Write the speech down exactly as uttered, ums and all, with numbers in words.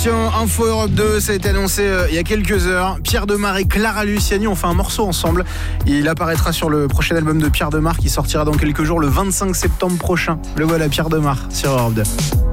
Attention, Info Europe deux, ça a été annoncé euh, il y a quelques heures. Pierre Demar et Clara Luciani ont fait un morceau ensemble. Il apparaîtra sur le prochain album de Pierre Demar qui sortira dans quelques jours, le vingt-cinq septembre prochain. Le voilà, Pierre Demar sur Europe deux.